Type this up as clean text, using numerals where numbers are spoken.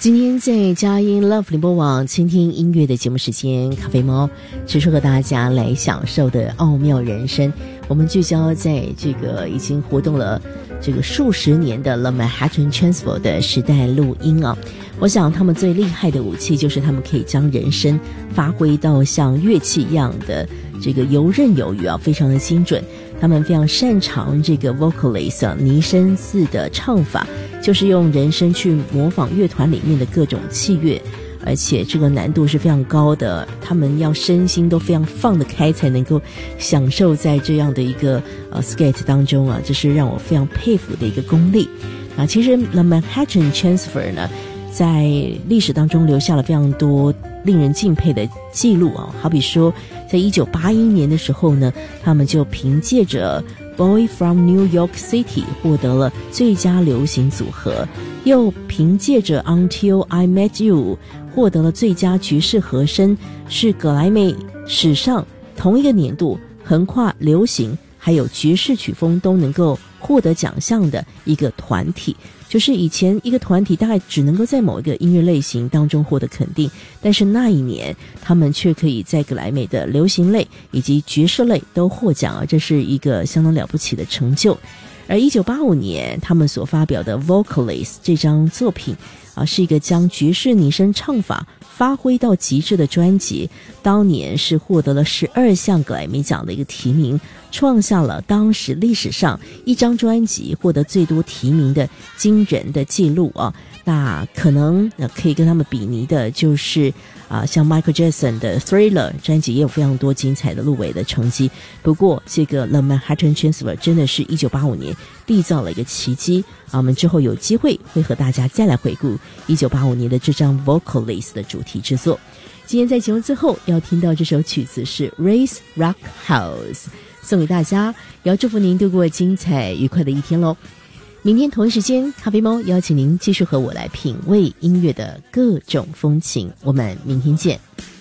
今天在佳音 Love 联播网倾听音乐的节目时间，咖啡猫持续和大家来享受的奥妙人生。我们聚焦在这个已经活动了这个数十年的 The Manhattan Transfer 的时代录音啊。我想他们最厉害的武器就是他们可以将人声发挥到像乐器一样的这个游刃有余啊，非常的精准。他们非常擅长这个 vocalist 啊，拟声似的唱法，就是用人声去模仿乐团里面的各种器乐，而且这个难度是非常高的，他们要身心都非常放得开，才能够享受在这样的一个skate 当中啊，这是让我非常佩服的一个功力啊。其实 The Manhattan Transfer 呢，在历史当中留下了非常多令人敬佩的记录啊，好比说在1981年的时候呢，他们就凭借着 Boy from New York City 获得了最佳流行组合，又凭借着 Until I Met You 获得了最佳爵士和声，是葛莱美史上同一个年度横跨流行还有爵士曲风都能够获得奖项的一个团体。就是以前一个团体大概只能够在某一个音乐类型当中获得肯定，但是那一年他们却可以在格莱美的流行类以及爵士类都获奖啊，这是一个相当了不起的成就。而1985年他们所发表的 Vocalist 这张作品啊，是一个将爵士拟声唱法发挥到极致的专辑，当年是获得了12项格莱美奖的一个提名，创下了当时历史上一张专辑获得最多提名的惊人的记录啊。那可能可以跟他们比拟的就是像 Michael Jackson 的 Thriller 专辑也有非常多精彩的入围的成绩。不过这个 The Manhattan Transfer 真的是1985年缔造了一个奇迹啊。我们之后有机会会和大家再来回顾1985年的这张 Vocalist 的主题制作。今天在节目最后要听到这首曲子是 Race Rock House， 送给大家，也要祝福您度过精彩愉快的一天咯。明天同一时间，咖啡猫邀请您继续和我来品味音乐的各种风情，我们明天见。